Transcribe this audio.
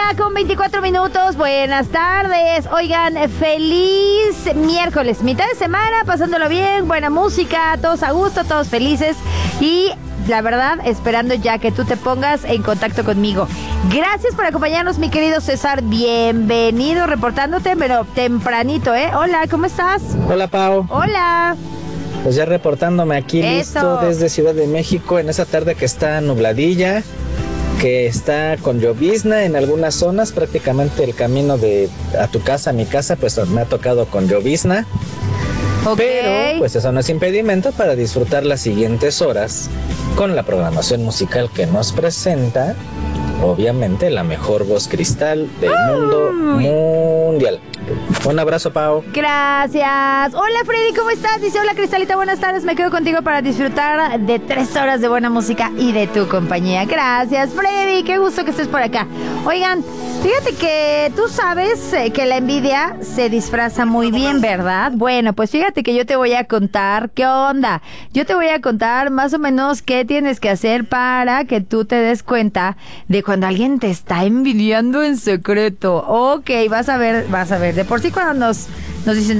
con 24 minutos. Buenas tardes. Oigan, feliz miércoles, mitad de semana, pasándolo bien, buena música, todos a gusto, todos felices y la verdad, esperando ya que tú te pongas en contacto conmigo. Gracias por acompañarnos, mi querido César. Bienvenido, reportándote, pero tempranito, ¿eh? Hola, ¿cómo estás? Hola, Pau. Hola. Pues ya reportándome aquí. Eso. Listo desde Ciudad de México en esa tarde que está nubladilla, que está con llovizna en algunas zonas. Prácticamente el camino de a tu casa, a mi casa, pues me ha tocado con llovizna. Okay. Pero pues eso no es impedimento para disfrutar las siguientes horas con la programación musical que nos presenta, obviamente, la mejor voz cristal del mundo mundial. Un abrazo, Pau. Gracias. Hola, Freddy, ¿cómo estás? Dice, hola, Cristalita, buenas tardes. Me quedo contigo para disfrutar de 3 horas de buena música y de tu compañía. Gracias, Freddy. Qué gusto que estés por acá. Oigan, fíjate que tú sabes que la envidia se disfraza muy bien, ¿verdad? Bueno, pues fíjate que yo te voy a contar qué onda. Yo te voy a contar más o menos qué tienes que hacer para que tú te des cuenta de cuando alguien te está envidiando en secreto. Ok, vas a ver. De por sí cuando nos dicen,